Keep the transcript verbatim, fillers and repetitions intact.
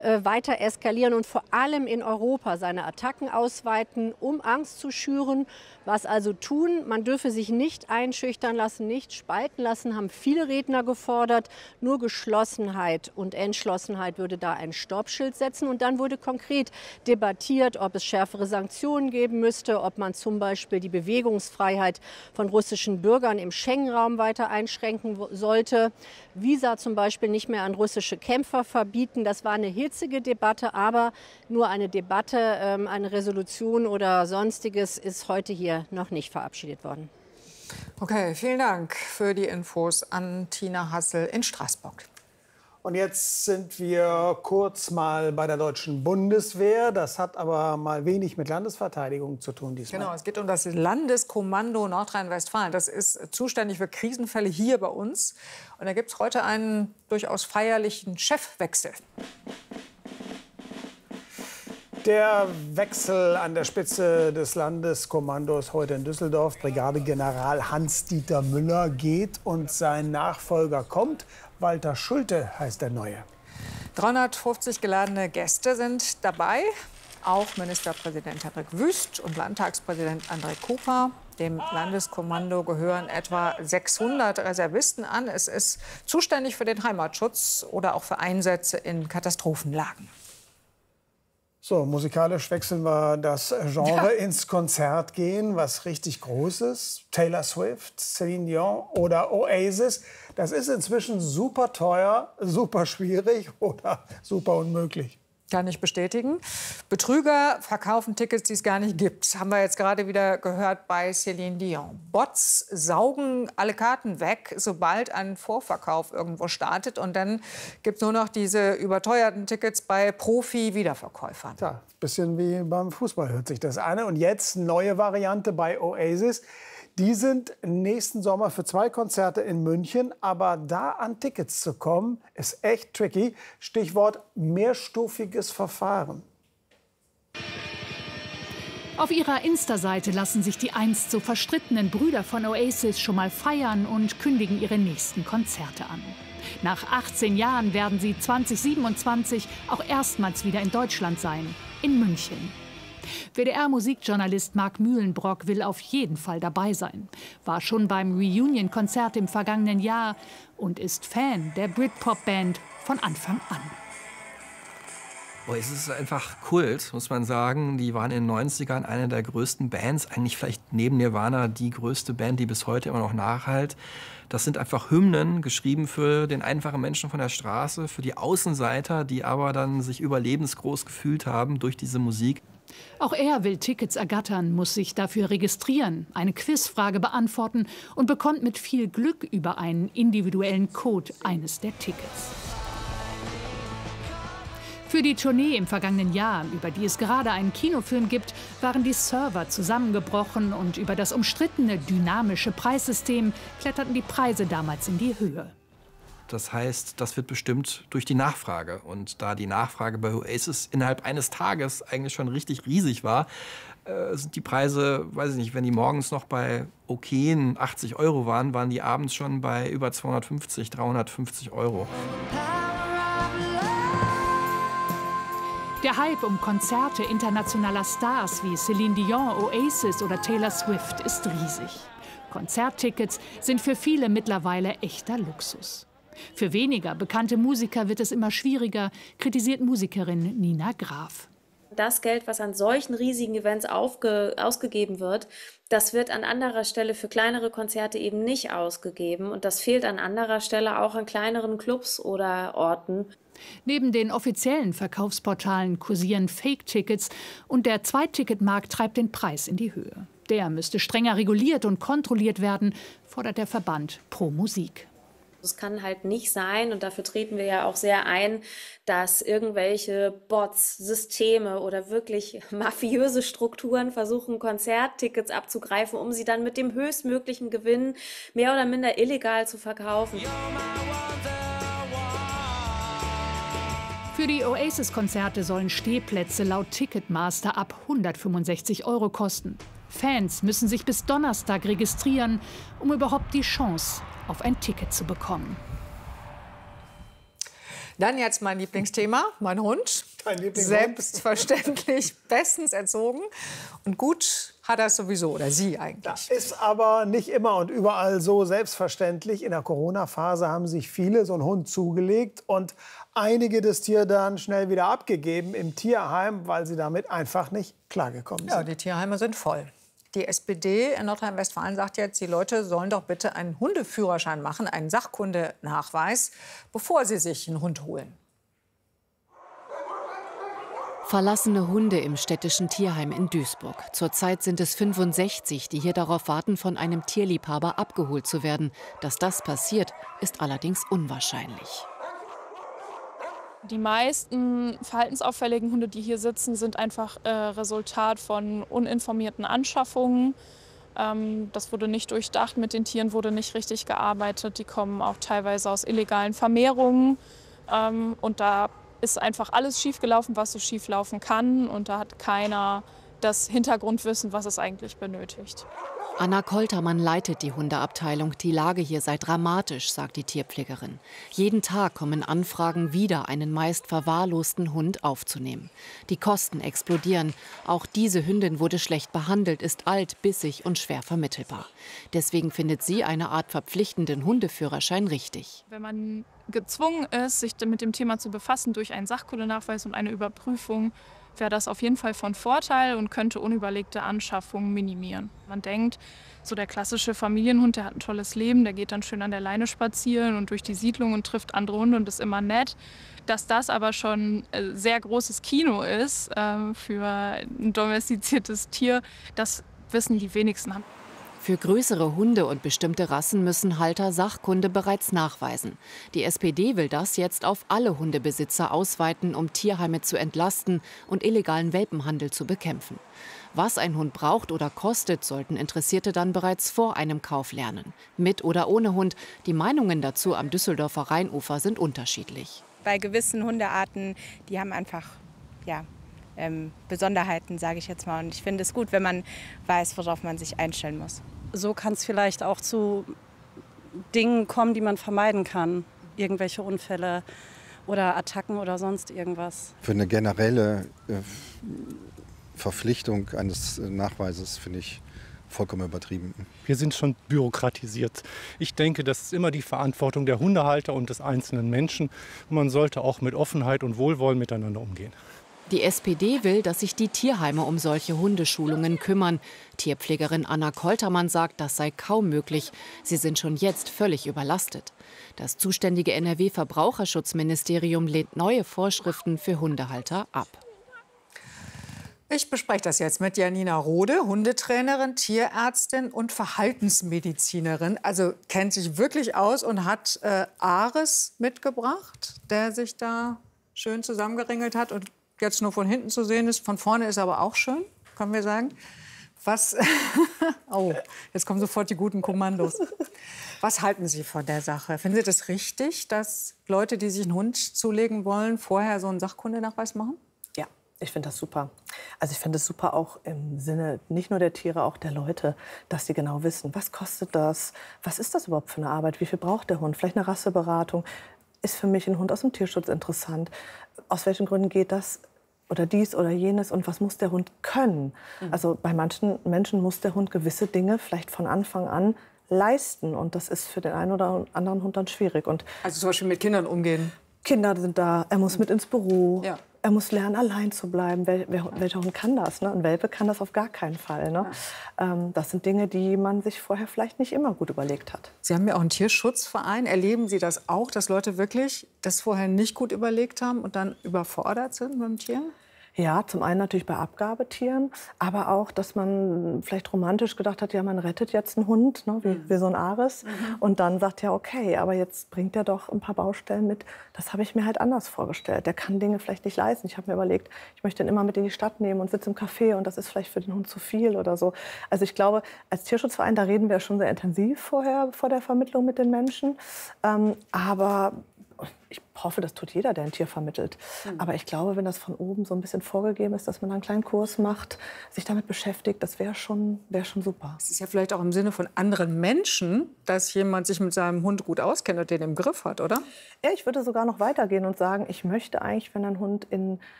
weiter eskalieren und vor allem in Europa seine Attacken ausweiten, um Angst zu schüren. Was also tun? Man dürfe sich nicht einschüchtern lassen, nicht spalten lassen, haben viele Redner gefordert. Nur Geschlossenheit und Entschlossenheit würde da ein Stoppschild setzen. Und dann wurde konkret debattiert, ob es schärfere Sanktionen geben müsste, ob man zum Beispiel die Bewegungsfreiheit von russischen Bürgern im Schengen-Raum weiter einschränken sollte. Visa zum Beispiel nicht mehr an russische Kämpfer verbieten. Das war eine hitzige Debatte, aber nur eine Debatte, eine Resolution oder Sonstiges ist heute hier noch nicht verabschiedet worden. Okay, vielen Dank für die Infos an Tina Hassel in Straßburg. Und jetzt sind wir kurz mal bei der deutschen Bundeswehr. Das hat aber mal wenig mit Landesverteidigung zu tun diesmal. Genau, es geht um das Landeskommando Nordrhein-Westfalen. Das ist zuständig für Krisenfälle hier bei uns. Und da gibt es heute einen durchaus feierlichen Chefwechsel. Der Wechsel an der Spitze des Landeskommandos heute in Düsseldorf. Brigadegeneral Hans-Dieter Müller geht und sein Nachfolger kommt. Walter Schulte heißt der Neue. dreihundertfünfzig geladene Gäste sind dabei. Auch Ministerpräsident Hendrik Wüst und Landtagspräsident André Cooper. Dem Landeskommando gehören etwa sechshundert Reservisten an. Es ist zuständig für den Heimatschutz oder auch für Einsätze in Katastrophenlagen. So, musikalisch wechseln wir das Genre ja. ins Konzert gehen, was richtig Großes. Taylor Swift, Celine Dion oder Oasis. Das ist inzwischen super teuer, super schwierig oder super unmöglich. Kann ich bestätigen. Betrüger verkaufen Tickets, die es gar nicht gibt. Haben wir jetzt gerade wieder gehört bei Celine Dion. Bots saugen alle Karten weg, sobald ein Vorverkauf irgendwo startet. Und dann gibt es nur noch diese überteuerten Tickets bei Profi-Wiederverkäufern. Ja, bisschen wie beim Fußball hört sich das an. Und jetzt neue Variante bei Oasis. Die sind nächsten Sommer für zwei Konzerte in München. Aber da an Tickets zu kommen, ist echt tricky. Stichwort mehrstufiges Verfahren. Auf ihrer Insta-Seite lassen sich die einst so verstrittenen Brüder von Oasis schon mal feiern und kündigen ihre nächsten Konzerte an. Nach achtzehn Jahren werden sie zwanzig siebenundzwanzig auch erstmals wieder in Deutschland sein, in München. W D R-Musikjournalist Marc Mühlenbrock will auf jeden Fall dabei sein. War schon beim Reunion-Konzert im vergangenen Jahr und ist Fan der Britpop-Band von Anfang an. Oh, es ist einfach Kult, muss man sagen. Die waren in den neunzigern eine der größten Bands, eigentlich vielleicht neben Nirvana die größte Band, die bis heute immer noch nachhalt. Das sind einfach Hymnen, geschrieben für den einfachen Menschen von der Straße, für die Außenseiter, die aber dann sich überlebensgroß gefühlt haben durch diese Musik. Auch er will Tickets ergattern, muss sich dafür registrieren, eine Quizfrage beantworten und bekommt mit viel Glück über einen individuellen Code eines der Tickets. Für die Tournee im vergangenen Jahr, über die es gerade einen Kinofilm gibt, waren die Server zusammengebrochen und über das umstrittene dynamische Preissystem kletterten die Preise damals in die Höhe. Das heißt, das wird bestimmt durch die Nachfrage. Und da die Nachfrage bei Oasis innerhalb eines Tages eigentlich schon richtig riesig war, äh, sind die Preise, weiß ich nicht, wenn die morgens noch bei okayen achtzig Euro waren, waren die abends schon bei über zweihundertfünfzig, dreihundertfünfzig Euro. Der Hype um Konzerte internationaler Stars wie Celine Dion, Oasis oder Taylor Swift ist riesig. Konzerttickets sind für viele mittlerweile echter Luxus. Für weniger bekannte Musiker wird es immer schwieriger, kritisiert Musikerin Nina Graf. Das Geld, was an solchen riesigen Events aufge- ausgegeben wird, das wird an anderer Stelle für kleinere Konzerte eben nicht ausgegeben. Und das fehlt an anderer Stelle auch an kleineren Clubs oder Orten. Neben den offiziellen Verkaufsportalen kursieren Fake-Tickets und der Zweitticketmarkt treibt den Preis in die Höhe. Der müsste strenger reguliert und kontrolliert werden, fordert der Verband Pro Musik. Es kann halt nicht sein, und dafür treten wir ja auch sehr ein, dass irgendwelche Bots, Systeme oder wirklich mafiöse Strukturen versuchen, Konzerttickets abzugreifen, um sie dann mit dem höchstmöglichen Gewinn mehr oder minder illegal zu verkaufen. Für die Oasis-Konzerte sollen Stehplätze laut Ticketmaster ab hundertfünfundsechzig Euro kosten. Fans müssen sich bis Donnerstag registrieren, um überhaupt die Chance auf ein Ticket zu bekommen. Dann jetzt mein Lieblingsthema, mein Hund. Dein Lieblingshund? Selbstverständlich, bestens erzogen. Und gut hat er es sowieso, oder sie eigentlich. Das ist aber nicht immer und überall so selbstverständlich. In der Corona-Phase haben sich viele so einen Hund zugelegt und einige das Tier dann schnell wieder abgegeben im Tierheim, weil sie damit einfach nicht klargekommen sind. Ja, die Tierheime sind voll. Die S P D in Nordrhein-Westfalen sagt jetzt, die Leute sollen doch bitte einen Hundeführerschein machen, einen Sachkundenachweis, bevor sie sich einen Hund holen. Verlassene Hunde im städtischen Tierheim in Duisburg. Zurzeit sind es fünfundsechzig, die hier darauf warten, von einem Tierliebhaber abgeholt zu werden. Dass das passiert, ist allerdings unwahrscheinlich. Die meisten verhaltensauffälligen Hunde, die hier sitzen, sind einfach äh, Resultat von uninformierten Anschaffungen. Ähm, das wurde nicht durchdacht, mit den Tieren wurde nicht richtig gearbeitet. Die kommen auch teilweise aus illegalen Vermehrungen. Ähm, und da ist einfach alles schiefgelaufen, was so schief laufen kann. Und da hat keiner das Hintergrundwissen, was es eigentlich benötigt. Anna Koltermann leitet die Hundeabteilung. Die Lage hier sei dramatisch, sagt die Tierpflegerin. Jeden Tag kommen Anfragen, wieder einen meist verwahrlosten Hund aufzunehmen. Die Kosten explodieren. Auch diese Hündin wurde schlecht behandelt, ist alt, bissig und schwer vermittelbar. Deswegen findet sie eine Art verpflichtenden Hundeführerschein richtig. Wenn man gezwungen ist, sich mit dem Thema zu befassen durch einen Sachkundenachweis und eine Überprüfung, wäre das auf jeden Fall von Vorteil und könnte unüberlegte Anschaffungen minimieren. Man denkt, so der klassische Familienhund, der hat ein tolles Leben, der geht dann schön an der Leine spazieren und durch die Siedlung und trifft andere Hunde und ist immer nett. Dass das aber schon ein sehr großes Kino ist äh, für ein domestiziertes Tier, das wissen die wenigsten. Für größere Hunde und bestimmte Rassen müssen Halter Sachkunde bereits nachweisen. Die S P D will das jetzt auf alle Hundebesitzer ausweiten, um Tierheime zu entlasten und illegalen Welpenhandel zu bekämpfen. Was ein Hund braucht oder kostet, sollten Interessierte dann bereits vor einem Kauf lernen. Mit oder ohne Hund, die Meinungen dazu am Düsseldorfer Rheinufer sind unterschiedlich. Bei gewissen Hundearten, die haben einfach, ja, Ähm, Besonderheiten, sage ich jetzt mal. Und ich finde es gut, wenn man weiß, worauf man sich einstellen muss. So kann es vielleicht auch zu Dingen kommen, die man vermeiden kann. Irgendwelche Unfälle oder Attacken oder sonst irgendwas. Für eine generelle äh, Verpflichtung eines Nachweises finde ich vollkommen übertrieben. Wir sind schon bürokratisiert. Ich denke, das ist immer die Verantwortung der Hundehalter und des einzelnen Menschen. Und man sollte auch mit Offenheit und Wohlwollen miteinander umgehen. Die S P D will, dass sich die Tierheime um solche Hundeschulungen kümmern. Tierpflegerin Anna Koltermann sagt, das sei kaum möglich. Sie sind schon jetzt völlig überlastet. Das zuständige N R W-Verbraucherschutzministerium lehnt neue Vorschriften für Hundehalter ab. Ich bespreche das jetzt mit Janina Rode, Hundetrainerin, Tierärztin und Verhaltensmedizinerin. Also kennt sich wirklich aus und hat äh, Ares mitgebracht, der sich da schön zusammengeringelt hat und jetzt nur von hinten zu sehen ist. Von vorne ist er aber auch schön, können wir sagen. Was, oh, jetzt kommen sofort die guten Kommandos. Was halten Sie von der Sache? Finden Sie das richtig, dass Leute, die sich einen Hund zulegen wollen, vorher so einen Sachkundenachweis machen? Ja, ich finde das super. Also ich finde es super auch im Sinne nicht nur der Tiere, auch der Leute, dass sie genau wissen, was kostet das, was ist das überhaupt für eine Arbeit, wie viel braucht der Hund, vielleicht eine Rasseberatung. Ist für mich ein Hund aus dem Tierschutz interessant? Aus welchen Gründen geht das? Oder dies oder jenes und was muss der Hund können? Mhm. Also bei manchen Menschen muss der Hund gewisse Dinge vielleicht von Anfang an leisten und das ist für den einen oder anderen Hund dann schwierig. Und also zum Beispiel mit Kindern umgehen? Kinder sind da, er muss mit ins Büro, ja. Er muss lernen, allein zu bleiben. Wel welcher Hund kann das? Ne? Ein Welpe kann das auf gar keinen Fall. Ne? Ja. Ähm, das sind Dinge, die man sich vorher vielleicht nicht immer gut überlegt hat. Sie haben ja auch einen Tierschutzverein. Erleben Sie das auch, dass Leute wirklich das vorher nicht gut überlegt haben und dann überfordert sind mit dem Tier? Ja, zum einen natürlich bei Abgabetieren, aber auch, dass man vielleicht romantisch gedacht hat, ja, man rettet jetzt einen Hund, ne, wie, mhm. wie so ein Ares. Mhm. Und dann sagt ja, okay, aber jetzt bringt er doch ein paar Baustellen mit. Das habe ich mir halt anders vorgestellt. Der kann Dinge vielleicht nicht leisten. Ich habe mir überlegt, ich möchte ihn immer mit in die Stadt nehmen und sitze im Café und das ist vielleicht für den Hund zu viel oder so. Also ich glaube, als Tierschutzverein, da reden wir schon sehr intensiv vorher, vor der Vermittlung mit den Menschen. Ähm, aber Ich hoffe, das tut jeder, der ein Tier vermittelt. Mhm. Aber ich glaube, wenn das von oben so ein bisschen vorgegeben ist, dass man einen kleinen Kurs macht, sich damit beschäftigt, das wäre schon, wär schon super. Es ist ja vielleicht auch im Sinne von anderen Menschen, dass jemand sich mit seinem Hund gut auskennt und den im Griff hat, oder? Ja, ich würde sogar noch weitergehen und sagen, ich möchte eigentlich, wenn ein Hund in